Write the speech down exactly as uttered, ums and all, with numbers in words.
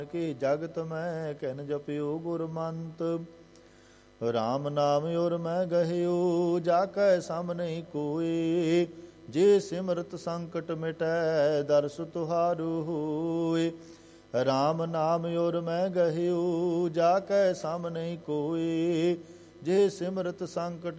ਕੀ ਜਗਤ ਮੈਂ ਕਹਿਨ ਜਪਿਓ ਗੁਰਮੰਤ। ਰਾਮ ਨਾਮ ਔਰ ਮੈਂ ਗਹਿਓ ਜਾ ਕੈ ਸਮ ਨਹੀਂ ਕੋਏ। ਜੇ ਸਿਮਰਤ ਸੰਕਟ ਮਿਟੈ ਦਰਸ ਤੁਹਾਰੂ ਹੋਏ। ਰਾਮ ਨਾਮ ਔਰ ਮੈਂ ਗਹਿਓ ਜਾ ਕੈ ਸਮ ਨਹੀਂ ਕੋਏ। ਜੇ ਸਿਮਰਤ ਸੰਕਟ